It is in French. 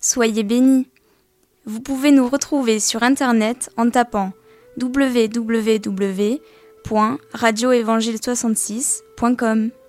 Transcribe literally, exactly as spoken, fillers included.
Soyez bénis. Vous pouvez nous retrouver sur internet en tapant w w w point radio évangile soixante-six point com.